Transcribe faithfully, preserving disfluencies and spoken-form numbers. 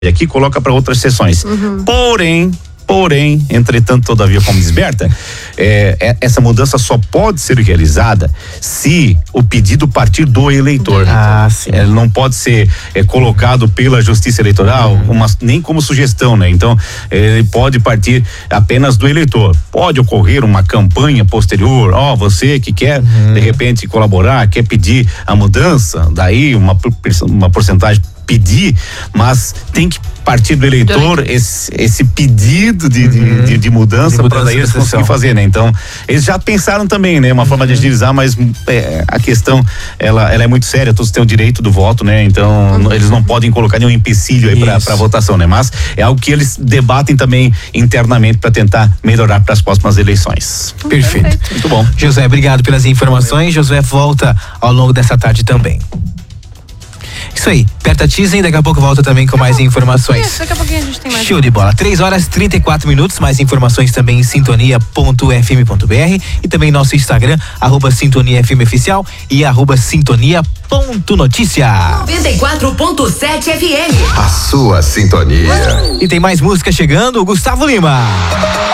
aqui coloca para outras sessões. Uhum. Porém, porém, entretanto, todavia, como diz Berta, é, é, essa mudança só pode ser realizada se o pedido partir do eleitor. Ah, sim. É, não pode ser é, colocado pela Justiça Eleitoral, uhum. uma, nem como sugestão, né? Então, ele pode partir apenas do eleitor. Pode ocorrer uma campanha posterior, ó, oh, você que quer, uhum. de repente, colaborar, quer pedir a mudança, daí uma, uma porcentagem pedir, mas tem que partir do eleitor esse, esse pedido de, uhum. de, de mudança, para daí eles conseguirem fazer, né? Então, eles já pensaram também, né? Uma uhum. forma de agilizar, mas é, a questão, ela, ela é muito séria, todos têm o direito do voto, né? Então, uhum. eles não podem colocar nenhum empecilho aí para a votação, né? Mas é algo que eles debatem também internamente para tentar melhorar para as próximas eleições. Perfeito. Perfeito. Muito bom. Josué, obrigado pelas informações. Josué volta ao longo dessa tarde também. Isso aí, Berta Tizen, daqui a pouco volta também com mais informações. Isso, daqui a pouquinho a gente tem mais. Show de bola, três horas e trinta e quatro minutos, mais informações também em sintonia ponto f m ponto b r e também nosso Instagram, arroba sintonia f m oficial e arroba sintonia ponto notícia. noventa e quatro ponto sete F M. A sua sintonia. E tem mais música chegando, Gustavo Lima.